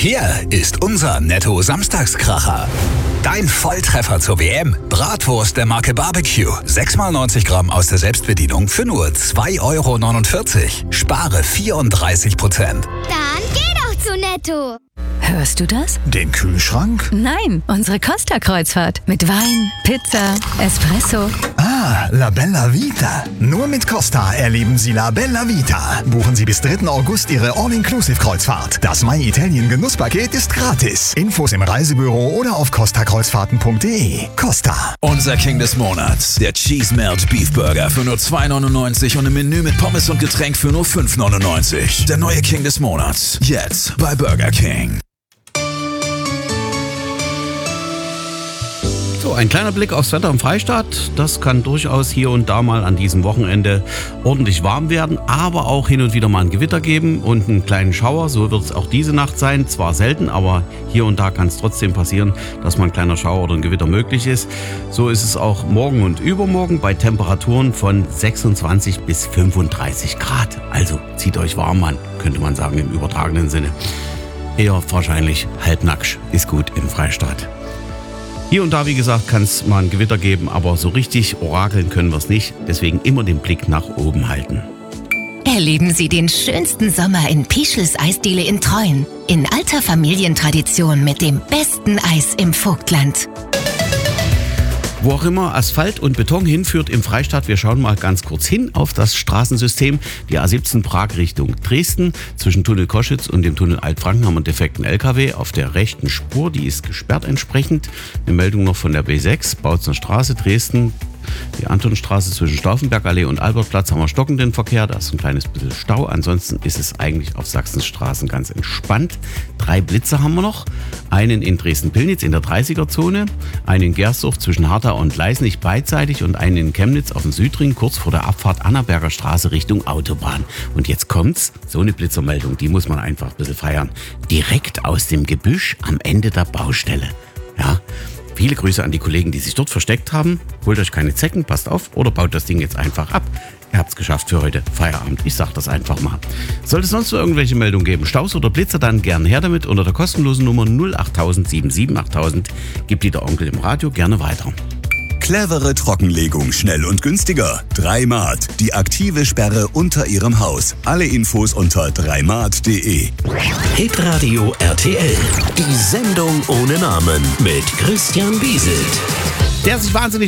Hier ist unser Netto-Samstagskracher. Dein Volltreffer zur WM. Bratwurst der Marke Barbecue. 6x90 Gramm aus der Selbstbedienung für nur 2,49 €. Spare 34%. Dann geh doch zu Netto. Hörst du das? Den Kühlschrank? Nein, unsere Costa-Kreuzfahrt. Mit Wein, Pizza, Espresso. Ah, La Bella Vita. Nur mit Costa erleben Sie La Bella Vita. Buchen Sie bis 3. August Ihre All-Inclusive-Kreuzfahrt. Das My Italien Genusspaket ist gratis. Infos im Reisebüro oder auf costakreuzfahrten.de. Costa. Unser King des Monats. Der Cheese Melt Beef Burger für nur 2,99 € und ein Menü mit Pommes und Getränk für nur 5,99 €. Der neue King des Monats. Jetzt bei Burger King. So, ein kleiner Blick aufs Wetter im Freistaat. Das kann durchaus hier und da mal an diesem Wochenende ordentlich warm werden, aber auch hin und wieder mal ein Gewitter geben und einen kleinen Schauer. So wird es auch diese Nacht sein. Zwar selten, aber hier und da kann es trotzdem passieren, dass mal ein kleiner Schauer oder ein Gewitter möglich ist. So ist es auch morgen und übermorgen bei Temperaturen von 26 bis 35 Grad. Also zieht euch warm an, könnte man sagen im übertragenen Sinne. Eher wahrscheinlich halbnackt ist gut im Freistaat. Hier und da, wie gesagt, kann es mal ein Gewitter geben, aber so richtig orakeln können wir es nicht. Deswegen immer den Blick nach oben halten. Erleben Sie den schönsten Sommer in Pischels Eisdiele in Treuen. In alter Familientradition mit dem besten Eis im Vogtland. Wo auch immer Asphalt und Beton hinführt im Freistaat, wir schauen mal ganz kurz hin auf das Straßensystem. Die A17 Prag Richtung Dresden. Zwischen Tunnel Koschitz und dem Tunnel Altfranken haben wir einen defekten LKW auf der rechten Spur. Die ist gesperrt entsprechend. Eine Meldung noch von der B6, Bautzner Straße, Dresden. Die Antonstraße zwischen Stauffenbergallee und Albertplatz haben wir stockenden Verkehr. Da ist ein kleines bisschen Stau. Ansonsten ist es eigentlich auf Sachsens Straßen ganz entspannt. 3 Blitze haben wir noch. Einen in Dresden-Pillnitz in der 30er-Zone. Einen in Gersdorf zwischen Hartau und Leisnig beidseitig. Und einen in Chemnitz auf dem Südring kurz vor der Abfahrt Annaberger Straße Richtung Autobahn. Und jetzt kommt's. So eine Blitzermeldung, die muss man einfach ein bisschen feiern. Direkt aus dem Gebüsch am Ende der Baustelle. Ja. Viele Grüße an die Kollegen, die sich dort versteckt haben. Holt euch keine Zecken, passt auf oder baut das Ding jetzt einfach ab. Ihr habt es geschafft für heute. Feierabend. Ich sag das einfach mal. Sollte es sonst noch irgendwelche Meldungen geben, Staus oder Blitzer, dann gern her damit unter der kostenlosen Nummer 08000 77 8000. Gibt die der Onkel im Radio gerne weiter. Clevere Trockenlegung, schnell und günstiger. 3Mart, die aktive Sperre unter Ihrem Haus. Alle Infos unter 3mart.de. Hitradio RTL. Die Sendung ohne Namen mit Christian Bieselt. Der sich wahnsinnig